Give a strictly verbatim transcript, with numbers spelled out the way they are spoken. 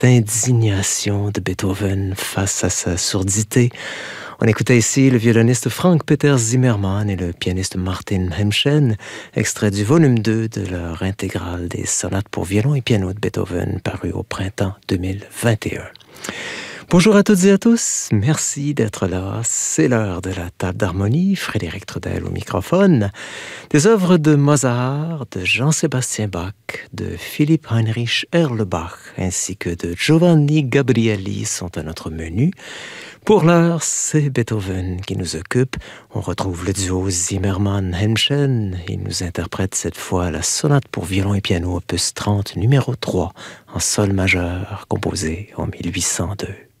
indignation de Beethoven face à sa surdité. On écoutait ici le violoniste Frank-Peter Zimmermann et le pianiste Martin Hemschen, extrait du volume deux de leur intégrale des sonates pour violon et piano de Beethoven, paru au printemps deux mille vingt et un. Bonjour à toutes et à tous, merci d'être là. C'est l'heure de la table d'harmonie, Frédéric Trudel au microphone. Des œuvres de Mozart, de Jean-Sébastien Bach, de Philipp Heinrich Erlebach ainsi que de Giovanni Gabrieli sont à notre menu. Pour l'heure, c'est Beethoven qui nous occupe. On retrouve le duo Zimmermann-Hemschen. Il nous interprète cette fois la sonate pour violon et piano opus trente numéro trois en sol majeur, composée en mille huit cent deux.